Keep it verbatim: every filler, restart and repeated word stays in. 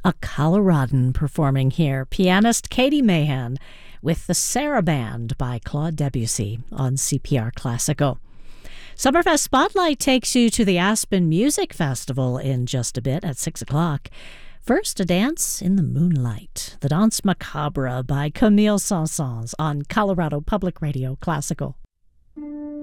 a Coloradan performing here, pianist Katie Mahan with the Saraband by Claude Debussy on C P R Classical. Summerfest Spotlight takes you to the Aspen Music Festival in just a bit at six o'clock. First, a dance in the moonlight, the Danse Macabre by Camille Saint-Saëns on Colorado Public Radio Classical.